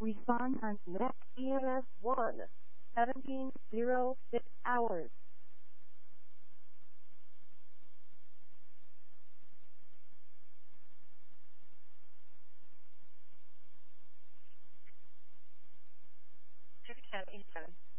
Respond on next EMS 1, 1706 hours. Eastern.